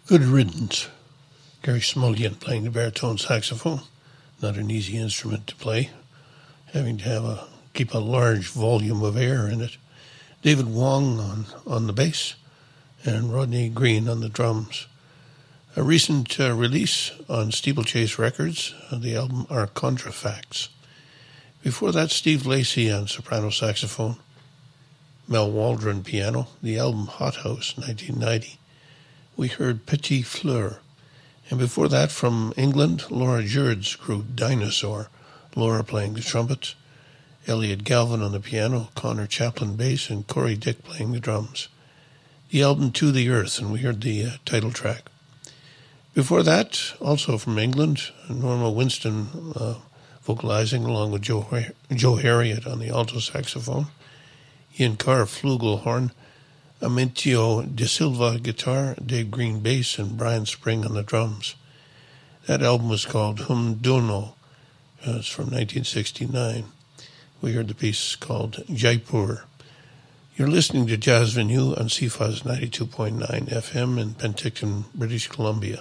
Good riddance. Gary Smulyan playing the baritone saxophone. Not an easy instrument to play, having to keep a large volume of air in it. David Wong on the bass, and Rodney Green on the drums. A recent release on Steeplechase Records, the album Our Contrafacts. Before that, Steve Lacy on soprano saxophone, Mel Waldron piano, the album Hot House, 1990. We heard Petit Fleur. And before that, from England, Laura Jurd's group Dinosaur, Laura playing the trumpet, Elliot Galvin on the piano, Connor Chaplin bass, and Corey Dick playing the drums. The album To the Earth, and we heard the title track. Before that, also from England, Norma Winston vocalizing along with Joe Harriott on the alto saxophone, Ian Carr flugelhorn, Amentio De Silva guitar, Dave Green bass, and Brian Spring on the drums. That album was called Hum Dono. It's from 1969. We heard the piece called Jaipur. You're listening to Jazz Venue on CFA's 92.9 FM in Penticton, British Columbia.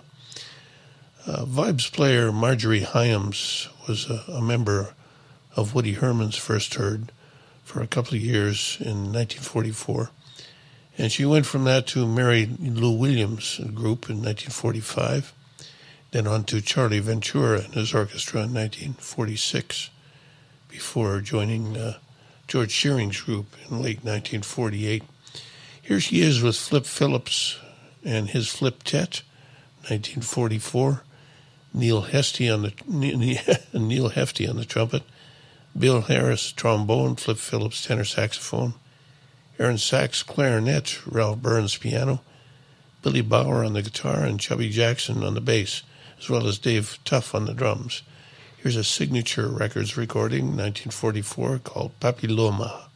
Vibes player Marjorie Hyams was a member of Woody Herman's First Heard for a couple of years in 1944. And she went from that to Mary Lou Williams' group in 1945, then on to Charlie Ventura and his orchestra in 1946, before joining George Shearing's group in late 1948. Here she is with Flip Phillips and his Flip-Tet, 1944, Neil Hefti on the trumpet, Bill Harris trombone, Flip Phillips tenor saxophone, Aaron Sachs clarinet, Ralph Burns piano, Billy Bauer on the guitar, and Chubby Jackson on the bass, as well as Dave Tuff on the drums. Here's a Signature Records recording, 1944, called Papilloma.